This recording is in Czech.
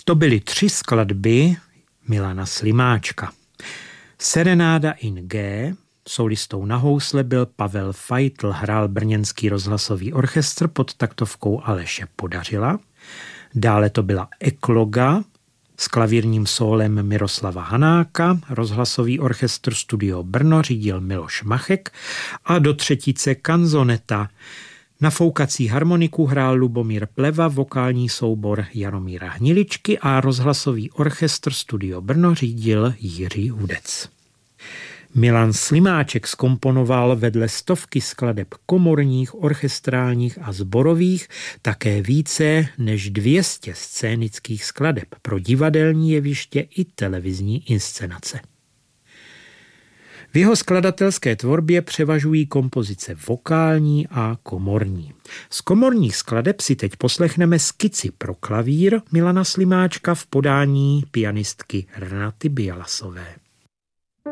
To byly 3 skladby Milana Slimáčka. Serenáda in G, solistou na housle byl Pavel Fajtl, hrál brněnský rozhlasový orchestr pod taktovkou Aleše Podařila. Dále to byla Ekloga s klavírním sólem Miroslava Hanáka, rozhlasový orchestr Studio Brno řídil Miloš Machek a do třetice Kanzoneta. Na foukací harmoniku hrál Lubomír Pleva, vokální soubor Jaromíra Hniličky a rozhlasový orchestr Studio Brno řídil Jiří Hudec. Milan Slimáček zkomponoval vedle stovky skladeb komorních, orchestrálních a sborových také více než 200 scénických skladeb pro divadelní jeviště i televizní inscenace. V jeho skladatelské tvorbě převažují kompozice vokální a komorní. Z komorních skladeb si teď poslechneme skici pro klavír Milana Slimáčka v podání pianistky Renaty Bialasové.